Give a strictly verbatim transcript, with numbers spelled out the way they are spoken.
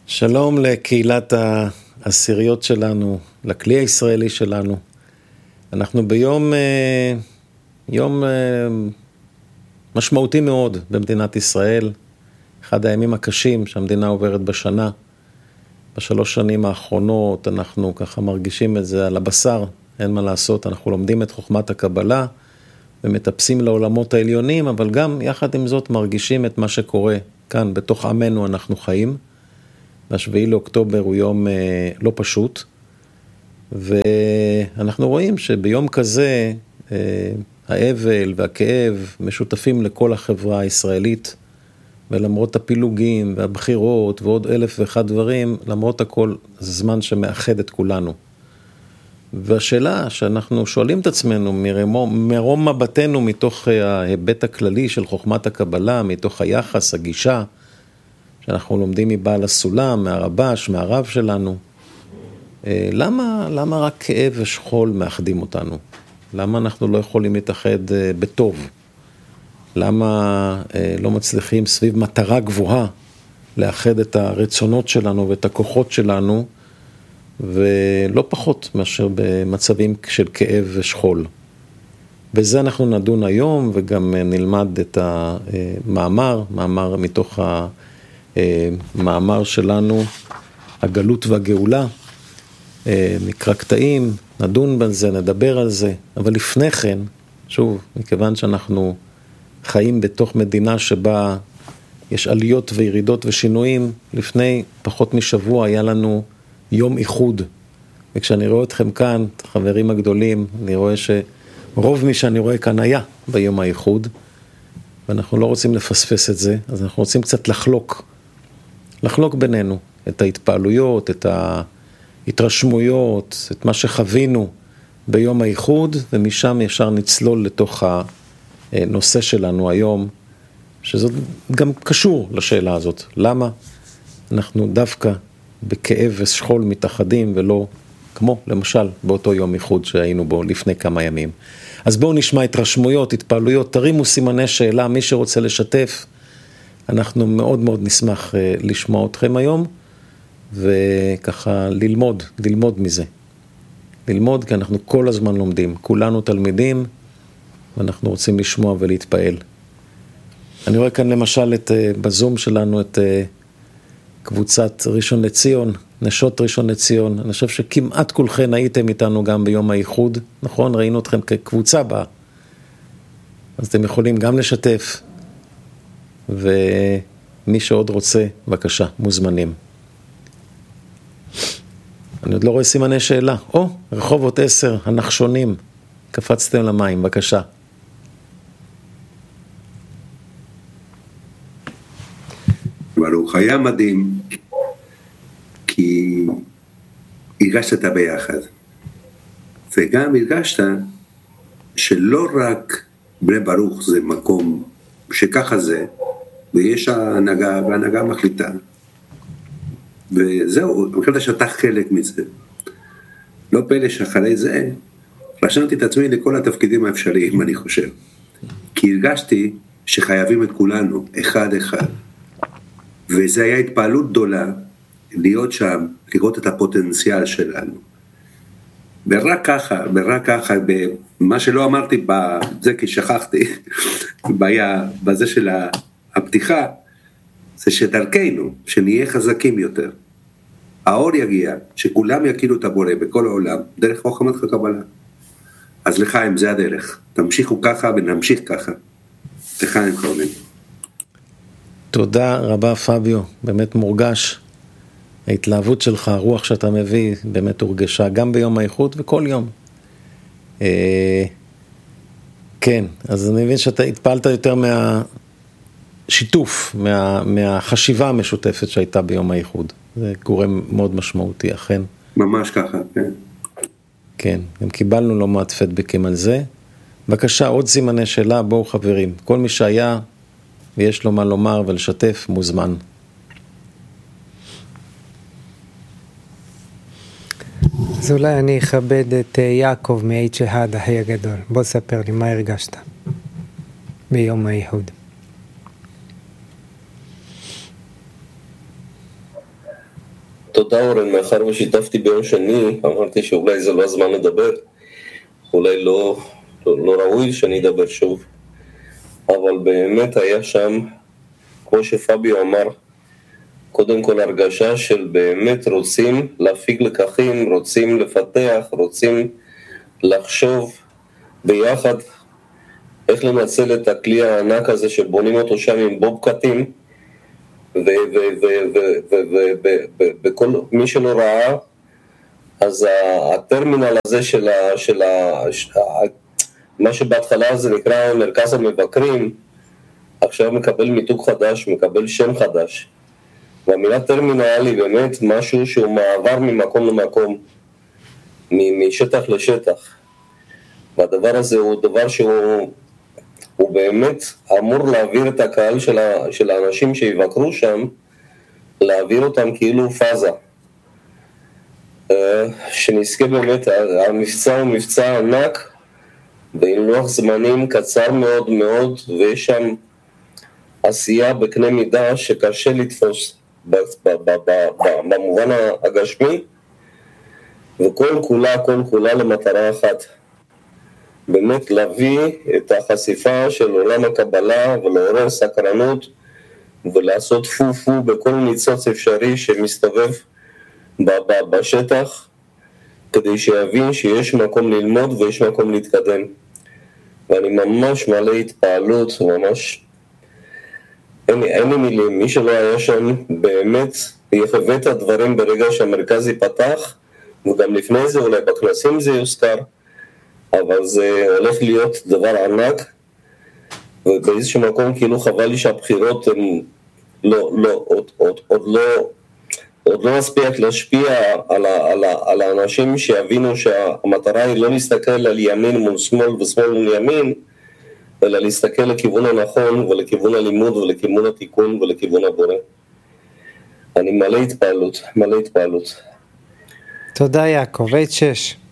שלום לקהילת העשיריות שלנו, לכלי הישראלי שלנו. אנחנו ביום יום משמעותי מאוד במדינת ישראל, אחד הימים הקשים שהמדינה עוברת בשנה. בשלוש שנים האחרונות אנחנו ככה מרגישים את זה על הבשר, אין מה לעשות, אנחנו לומדים את חוכמת הקבלה ומטפסים לעולמות העליונים, אבל גם יחד עם זאת מרגישים את מה שקורה כאן בתוך עמנו אנחנו חיים. השביעי לאוקטובר הוא יום אה, לא פשוט, ואנחנו רואים שביום כזה אה, האבל והכאב משותפים לכל החברה הישראלית, ולמרות הפילוגים והבחירות ועוד אלף ואחד דברים, למרות הכל זה זמן שמאחד את כולנו. והשאלה שאנחנו שואלים את עצמנו מרום, מרום מבטנו מתוך ההיבט הכללי של חוכמת הקבלה, מתוך היחס, הגישה, שאנחנו לומדים מבעל הסולם, מהרבש, מהרב שלנו. למה, למה רק כאב ושכול מאחדים אותנו? למה אנחנו לא יכולים להתאחד בטוב? למה לא מצליחים סביב מטרה גבוהה לאחד את הרצונות שלנו ואת הכוחות שלנו, ולא פחות מאשר במצבים של כאב ושכול? בזה אנחנו נדון היום, וגם נלמד את המאמר, מאמר מתוך ה... מאמר שלנו, הגלות והגאולה, נקרא קטעים, נדון בזה, נדבר על זה, אבל לפני כן, שוב, מכיוון שאנחנו חיים בתוך מדינה שבה יש עליות וירידות ושינויים, לפני פחות משבוע היה לנו יום איחוד, וכשאני רואה אתכם כאן, חברים הגדולים, אני רואה שרוב מי שאני רואה כאן היה ביום האיחוד, ואנחנו לא רוצים לפספס את זה, אז אנחנו רוצים קצת לחלוק, לחלוק בינינו את ההתפעלויות, את ההתרשמויות, את מה שחווינו ביום האיחוד, ומשם ישר נצלול לתוך הנושא שלנו היום, שזה גם קשור לשאלה הזאת. למה אנחנו דווקא בכאב ושכול מתאחדים, ולא כמו למשל באותו יום איחוד שהיינו בו לפני כמה ימים. אז בואו נשמע התרשמויות, התפעלויות, תרימו סימני שאלה, מי שרוצה לשתף, אנחנו מאוד מאוד נשמח לשמוע אתכם היום, וככה ללמוד, ללמוד מזה. ללמוד כי אנחנו כל הזמן לומדים, כולנו תלמידים, ואנחנו רוצים לשמוע ולהתפעל. אני רואה כאן למשל את, בזום שלנו את קבוצת ראשון לציון, נשות ראשון לציון. אני חושב שכמעט כולכם הייתם איתנו גם ביום האיחוד, נכון? ראינו אתכם כקבוצה בה. אז אתם יכולים גם לשתף, ומי שעוד רוצה, בבקשה, מוזמנים. אני עוד לא רואה סימני שאלה. או, רחובות עשר, הנחשונים, קפצתם למים, בבקשה. ברוך, היה מדהים, כי הרגשת את הביחד, וגם הרגשת שלא רק בני ברוך זה מקום שככה זה, ויש ההנהגה, וההנהגה מחליטה, וזהו, אני חושב שאתה חלק מזה. לא פלא שאחרי זה, רשמתי את עצמי לכל התפקידים האפשריים, אני חושב. כי הרגשתי שחייבים את כולנו, אחד אחד. וזה היה התפעלות גדולה, להיות שם, לראות את הפוטנציאל שלנו. ורק ככה, ורק ככה, במה שלא אמרתי, בזה כי שכחתי, בזה של הפתיחה, זה שדרכנו, שנהיה חזקים יותר. האור יגיע, שכולם יכירו את הבורא בכל העולם, דרך חוכמת הקבלה. אז לחיים, זה הדרך. תמשיכו ככה ונמשיך ככה. לחיים חולים. תודה רבה פביו, באמת מורגש. ההתלהבות שלך, הרוח שאתה מביא, באמת הורגשה גם ביום האיחוד וכל יום. אה, כן, אז אני מבין שאתה התפעלת יותר מהשיתוף, מה, מהחשיבה המשותפת שהייתה ביום האיחוד. זה גורם מאוד משמעותי, אכן. ממש ככה, כן. כן, גם קיבלנו לא מעט פידבקים על זה. בבקשה, עוד סימני שאלה, בואו חברים. כל מי שהיה ויש לו מה לומר ולשתף, מוזמן. אז אולי אני אכבד את יעקב מאית שהד, אחי הגדול. בוא ספר לי, מה הרגשת ביום האיחוד? תודה אורן, מאחר ושיתפתי ביום שני, אמרתי שאולי זה לא הזמן לדבר, אולי לא, לא, לא ראוי שאני אדבר שוב, אבל באמת היה שם, כמו שפביו אמר, קודם כל הרגשה של באמת רוצים להפיק לקחים, רוצים לפתח, רוצים לחשוב ביחד איך לנצל את הכלי הענק הזה שבונים אותו שם עם בובקטים, וכל מי שלא ראה, אז הטרמינל הזה של ה, של ה, מה שבהתחלה זה נקרא מרכז המבקרים, עכשיו מקבל מיתוג חדש, מקבל שם חדש. והמילה טרמינל היא באמת משהו שהוא מעבר ממקום למקום, משטח לשטח. והדבר הזה הוא דבר שהוא הוא באמת אמור להעביר את הקהל של, ה, של האנשים שיבקרו שם, להעביר אותם כאילו פאזה. שנזכה באמת, המבצע הוא מבצע ענק, ועם לוח זמנים קצר מאוד מאוד, ויש שם עשייה בקנה מידה שקשה לתפוס במובן הגשמי, וכל כולה, כל כולה למטרה אחת. באמת להביא את החשיפה של עולם הקבלה ולעורר סקרנות ולעשות פו פו בכל ניצוץ אפשרי שמסתובב בשטח, כדי שיבין שיש מקום ללמוד ויש מקום להתקדם. ואני ממש מלא התפעלות, ממש אין, אין לי מילים. מי שלא היה שם באמת יחווה את הדברים ברגע שהמרכז ייפתח, וגם לפני זה אולי בכנסים זה יוזכר, אבל זה הולך להיות דבר ענק, ובאיזשהו מקום כאילו חבל לי שהבחירות הן לא, לא, עוד, עוד, עוד לא, עוד לא מספיק להשפיע על, ה, על, ה, על האנשים שיבינו שהמטרה היא לא להסתכל על ימין מול שמאל ושמאל מול ימין, אלא להסתכל לכיוון הנכון ולכיוון הלימוד ולכיוון התיקון ולכיוון הבורא. אני מלא התפעלות, מלא התפעלות. תודה יעקב, אייט שש.